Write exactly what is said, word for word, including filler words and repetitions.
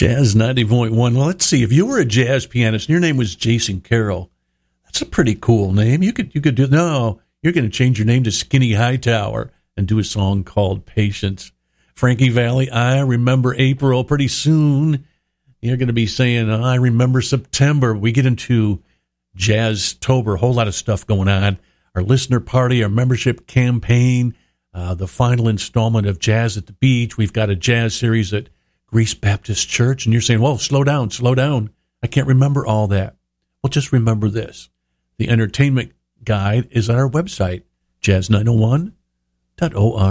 Jazz ninety point one. Well, let's see. If you were a jazz pianist and your name was Jason Carroll, that's a pretty cool name. You could you could do no. You're going to change your name to Skinny Hightower and do a song called Patience. Frankie Valli, I remember April. Pretty soon, you're going to be saying, oh, I remember September. We get into Jazztober, a whole lot of stuff going on. Our listener party, our membership campaign, uh, the final installment of Jazz at the Beach. We've got a jazz series at Greece Baptist Church. And you're saying, whoa, slow down, slow down. I can't remember all that. Well, just remember this. The entertainment guide is on our website, jazz nine oh one dot org.